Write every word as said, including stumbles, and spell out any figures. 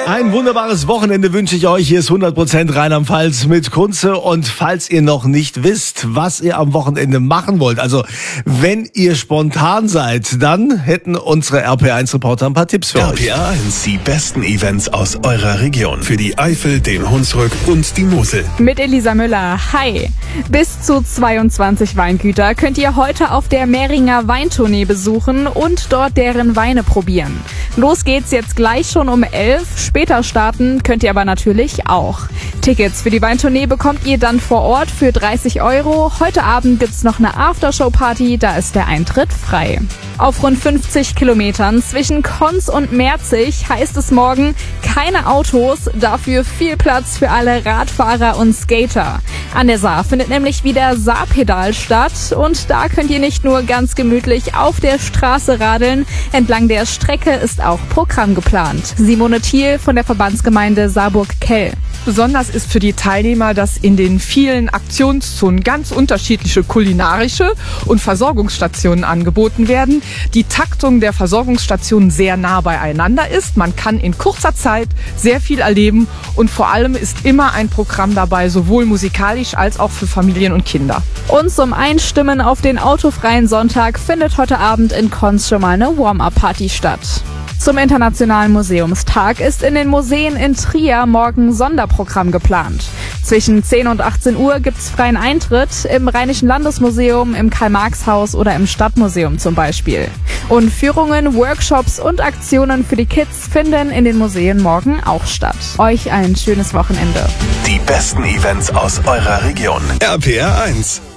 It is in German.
Ein wunderbares Wochenende wünsche ich euch. Hier ist hundert Prozent Rheinland-Pfalz mit Kunze. Und falls ihr noch nicht wisst, was ihr am Wochenende machen wollt, also wenn ihr spontan seid, dann hätten unsere R P eins Reporter ein paar Tipps für R euch. P R eins, die besten Events aus eurer Region. Für die Eifel, den Hunsrück und die Mosel. Mit Elisa Müller. Hi! Bis zu zweiundzwanzig Weingüter könnt ihr heute auf der Mähringer Weintournee besuchen und dort deren Weine probieren. Los geht's jetzt gleich schon um elf. Später starten könnt ihr aber natürlich auch. Tickets für die Weintournee bekommt ihr dann vor Ort für dreißig Euro. Heute Abend gibt's noch eine Aftershow-Party, da ist der Eintritt frei. Auf rund fünfzig Kilometern zwischen Konz und Merzig heißt es morgen keine Autos, dafür viel Platz für alle Radfahrer und Skater. An der Saar findet nämlich wieder Saarpedal statt und da könnt ihr nicht nur ganz gemütlich auf der Straße radeln, entlang der Strecke ist auch Programm geplant. Simone Thiel von der Verbandsgemeinde Saarburg-Kell. Besonders ist für die Teilnehmer, dass in den vielen Aktionszonen ganz unterschiedliche kulinarische und Versorgungsstationen angeboten werden. Die Taktung der Versorgungsstationen sehr nah beieinander ist. Man kann in kurzer Zeit sehr viel erleben und vor allem ist immer ein Programm dabei, sowohl musikalisch als auch für Familien und Kinder. Und zum Einstimmen auf den autofreien Sonntag findet heute Abend in Konz schon mal eine Warm-Up-Party statt. Zum Internationalen Museumstag ist in den Museen in Trier morgen Sonderprogramm geplant. Zwischen zehn und achtzehn Uhr gibt's freien Eintritt im Rheinischen Landesmuseum, im Karl-Marx-Haus oder im Stadtmuseum zum Beispiel. Und Führungen, Workshops und Aktionen für die Kids finden in den Museen morgen auch statt. Euch ein schönes Wochenende. Die besten Events aus eurer Region. R P R eins.